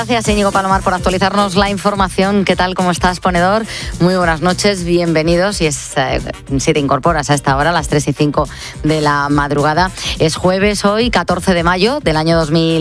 Gracias, Íñigo Palomar, por actualizarnos la información. ¿Qué tal? ¿Cómo estás, ponedor? Muy buenas noches, bienvenidos. Si te incorporas a esta hora, a las 3:05 de la madrugada. Es jueves hoy, 14 de mayo del año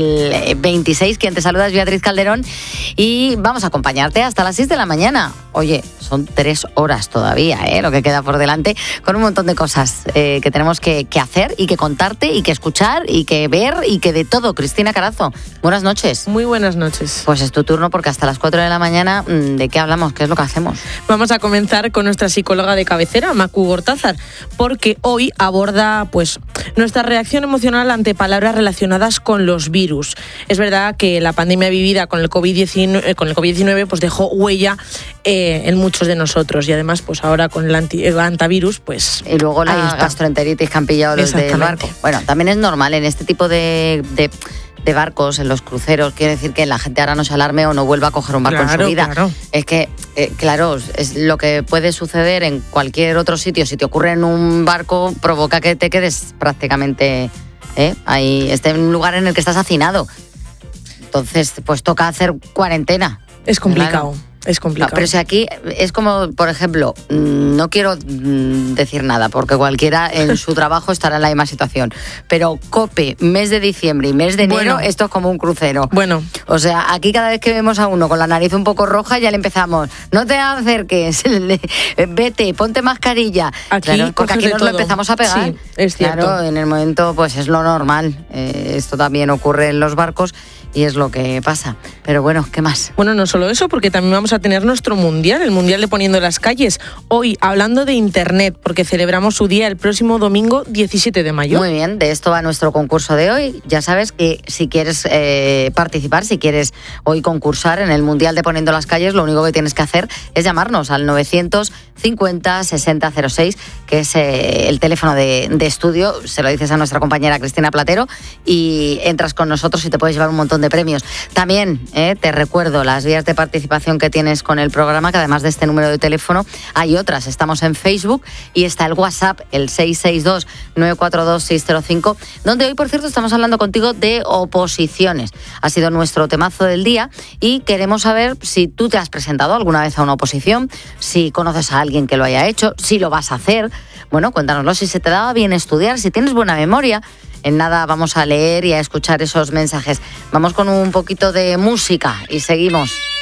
2026. Quien te saluda es Beatriz Calderón y vamos a acompañarte hasta las 6 de la mañana. Oye, son 3 horas todavía, lo que queda por delante, con un montón de cosas que tenemos que hacer y que contarte y que escuchar y que ver y que de todo. Cristina Carazo, buenas noches. Muy buenas noches. Pues es tu turno, porque hasta las 4 de la mañana, ¿de qué hablamos? ¿Qué es lo que hacemos? Vamos a comenzar con nuestra psicóloga de cabecera, Macu Gortázar, porque hoy aborda nuestra reacción emocional ante palabras relacionadas con los virus. Es verdad que la pandemia vivida con el COVID-19 pues dejó huella en muchos de nosotros, y además pues ahora con el antivirus pues... Y luego la gastroenteritis que han pillado los del barco. Bueno, también es normal en este tipo de barcos, en los cruceros. Quiere decir que la gente ahora no se alarme o no vuelva a coger un barco en su vida. Claro. Es que, es lo que puede suceder en cualquier otro sitio. Si te ocurre en un barco, provoca que te quedes prácticamente ahí, en un lugar en el que estás hacinado. Entonces, pues toca hacer cuarentena. Es complicado. Claro. Es complicado. Pero si aquí es como, por ejemplo, no quiero decir nada porque cualquiera en su trabajo estará en la misma situación, pero COPE, mes de diciembre y mes de enero, esto es como un crucero. Bueno. O sea, aquí cada vez que vemos a uno con la nariz un poco roja ya le empezamos, no te acerques, vete, ponte mascarilla. Aquí, porque aquí nos lo empezamos a pegar. Sí, es cierto. Claro, en el momento pues es lo normal. Esto también ocurre en los barcos y es lo que pasa. Pero bueno, ¿qué más? Bueno, no solo eso, porque también vamos a tener nuestro mundial, el mundial de Poniendo en las Calles. Hoy, hablando de Internet, porque celebramos su día el próximo domingo 17 de mayo. Muy bien, de esto va nuestro concurso de hoy. Ya sabes que si quieres participar, si quieres hoy concursar en el mundial de Poniendo en las Calles, lo único que tienes que hacer es llamarnos al 950-6006, que es el teléfono de estudio. Se lo dices a nuestra compañera Cristina Platero y entras con nosotros y te puedes llevar un montón de premios. También te recuerdo las vías de participación que tienes con el programa, que además de este número de teléfono hay otras. Estamos en Facebook y está el WhatsApp, el 662-942-605, donde hoy, por cierto, estamos hablando contigo de oposiciones. Ha sido nuestro temazo del día y queremos saber si tú te has presentado alguna vez a una oposición, si conoces a alguien que lo haya hecho, si lo vas a hacer. Bueno, cuéntanoslo, si se te daba bien estudiar, si tienes buena memoria. En nada vamos a leer y a escuchar esos mensajes. Vamos con un poquito de música y seguimos.